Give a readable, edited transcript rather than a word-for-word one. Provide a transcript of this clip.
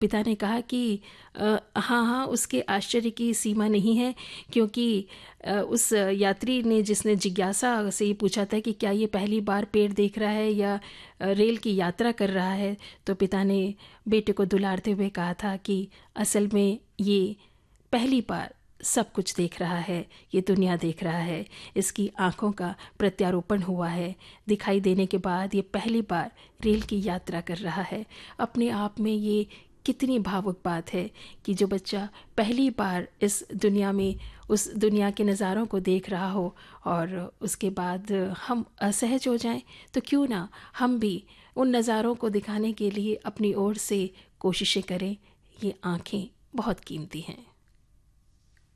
पिता ने कहा कि हाँ हाँ, उसके आश्चर्य की सीमा नहीं है, क्योंकि उस यात्री ने, जिसने जिज्ञासा से ये पूछा था कि क्या ये पहली बार पेड़ देख रहा है या रेल की यात्रा कर रहा है, तो पिता ने बेटे को दुलारते हुए कहा था कि असल में ये पहली बार सब कुछ देख रहा है, ये दुनिया देख रहा है, इसकी आँखों का प्रत्यारोपण हुआ है, दिखाई देने के बाद ये पहली बार रेल की यात्रा कर रहा है। अपने आप में ये कितनी भावुक बात है कि जो बच्चा पहली बार इस दुनिया में उस दुनिया के नज़ारों को देख रहा हो और उसके बाद हम असहज हो जाएं, तो क्यों ना हम भी उन नज़ारों को दिखाने के लिए अपनी ओर से कोशिशें करें। ये आँखें बहुत कीमती हैं।